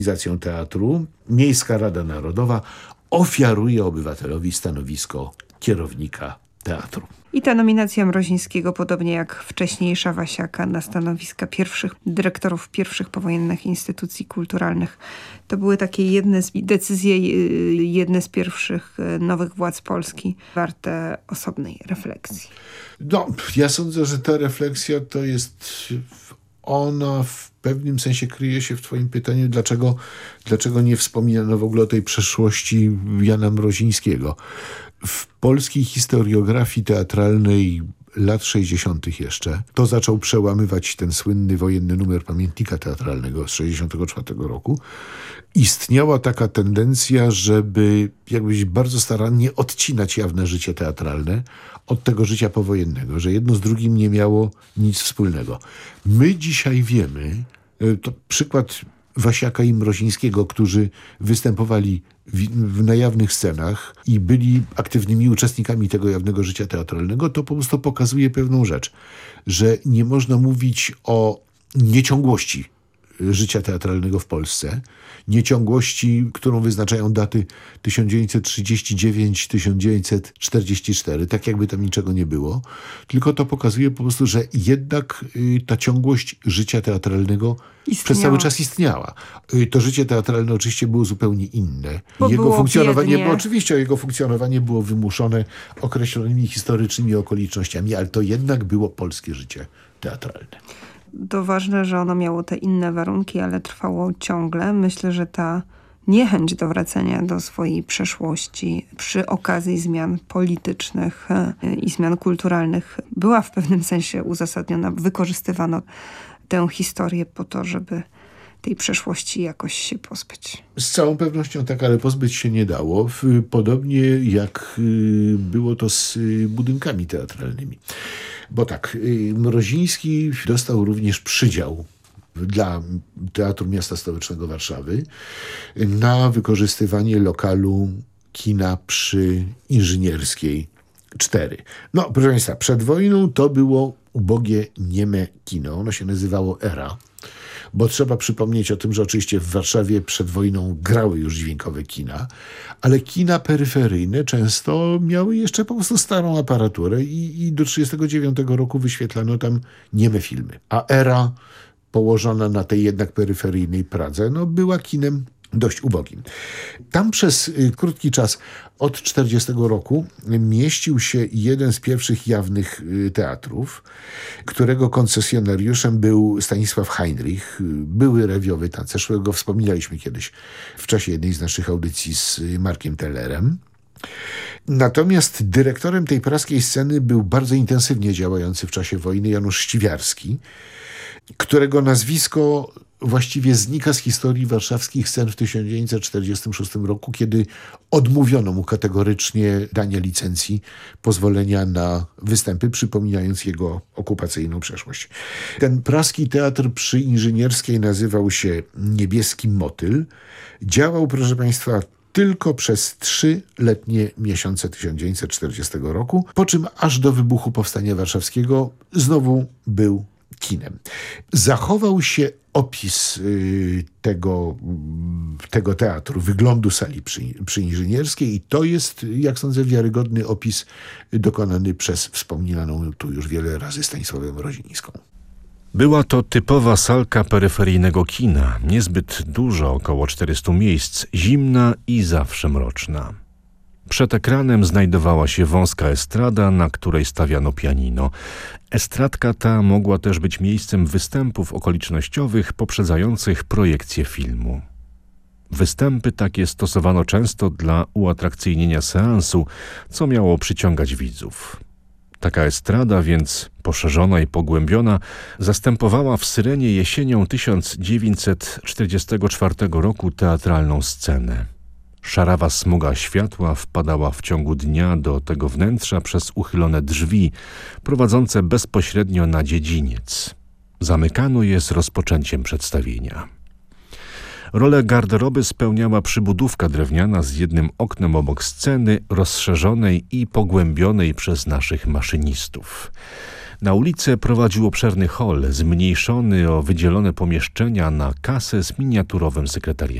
organizacją teatru Miejska Rada Narodowa ofiaruje obywatelowi stanowisko kierownika teatru. I ta nominacja Mrozińskiego, podobnie jak wcześniejsza Wasiaka na stanowiska pierwszych dyrektorów pierwszych powojennych instytucji kulturalnych, to były takie jedne z pierwszych nowych władz Polski, warte osobnej refleksji. No, ja sądzę, że ta refleksja to jest... Ona w pewnym sensie kryje się w twoim pytaniu, dlaczego nie wspominano w ogóle o tej przeszłości Jana Mrozińskiego. W polskiej historiografii teatralnej lat 60. jeszcze, to zaczął przełamywać ten słynny wojenny numer Pamiętnika Teatralnego z 64 roku. Istniała taka tendencja, żeby jakbyś bardzo starannie odcinać jawne życie teatralne od tego życia powojennego, że jedno z drugim nie miało nic wspólnego. My dzisiaj wiemy, to przykład Wasiaka i Mrozińskiego, którzy występowali na jawnych scenach i byli aktywnymi uczestnikami tego jawnego życia teatralnego, to po prostu pokazuje pewną rzecz, że nie można mówić o nieciągłości życia teatralnego w Polsce, nieciągłości, którą wyznaczają daty 1939-1944, tak jakby tam niczego nie było, tylko to pokazuje po prostu, że jednak ta ciągłość życia teatralnego przez cały czas istniała. To życie teatralne oczywiście było zupełnie inne. Jego funkcjonowanie było wymuszone określonymi historycznymi okolicznościami, ale to jednak było polskie życie teatralne. To ważne, że ono miało te inne warunki, ale trwało ciągle. Myślę, że ta niechęć do wracania do swojej przeszłości przy okazji zmian politycznych i zmian kulturalnych była w pewnym sensie uzasadniona. Wykorzystywano tę historię po to, żeby tej przeszłości jakoś się pozbyć. Z całą pewnością tak, ale pozbyć się nie dało. Podobnie jak było to z budynkami teatralnymi. Bo tak, Mroziński dostał również przydział dla Teatru Miasta Stołecznego Warszawy na wykorzystywanie lokalu kina przy Inżynierskiej 4. No, proszę Państwa, przed wojną to było ubogie, nieme kino. Ono się nazywało Era. Bo trzeba przypomnieć o tym, że oczywiście w Warszawie przed wojną grały już dźwiękowe kina, ale kina peryferyjne często miały jeszcze po prostu starą aparaturę i do 1939 roku wyświetlano tam nieme filmy. A Era, położona na tej jednak peryferyjnej Pradze, była kinem dość ubogim. Tam przez krótki czas od 1940 roku mieścił się jeden z pierwszych jawnych teatrów, którego koncesjonariuszem był Stanisław Heinrich, były rewiowy tancerz, którego wspominaliśmy kiedyś w czasie jednej z naszych audycji z Markiem Tellerem. Natomiast dyrektorem tej praskiej sceny był bardzo intensywnie działający w czasie wojny Janusz Ściwiarski, którego nazwisko właściwie znika z historii warszawskich scen w 1946 roku, kiedy odmówiono mu kategorycznie dania licencji, pozwolenia na występy, przypominając jego okupacyjną przeszłość. Ten praski teatr przy Inżynierskiej nazywał się Niebieski Motyl. Działał, proszę Państwa, tylko przez 3 letnie miesiące 1940 roku, po czym aż do wybuchu Powstania Warszawskiego znowu był kinem. Zachował się opis tego teatru, wyglądu sali przy Inżynierskiej i to jest, jak sądzę, wiarygodny opis dokonany przez wspominaną tu już wiele razy Stanisławę Mrozińską. Była to typowa salka peryferyjnego kina, niezbyt dużo, około 400 miejsc, zimna i zawsze mroczna. Przed ekranem znajdowała się wąska estrada, na której stawiano pianino. Estradka ta mogła też być miejscem występów okolicznościowych poprzedzających projekcję filmu. Występy takie stosowano często dla uatrakcyjnienia seansu, co miało przyciągać widzów. Taka estrada, więc poszerzona i pogłębiona, zastępowała w Syrenie jesienią 1944 roku teatralną scenę. Szarawa smuga światła wpadała w ciągu dnia do tego wnętrza przez uchylone drzwi, prowadzące bezpośrednio na dziedziniec. Zamykano je z rozpoczęciem przedstawienia. Rolę garderoby spełniała przybudówka drewniana z jednym oknem obok sceny, rozszerzonej i pogłębionej przez naszych maszynistów. Na ulicę prowadził obszerny hol, zmniejszony o wydzielone pomieszczenia na kasę z miniaturowym sekretariatem.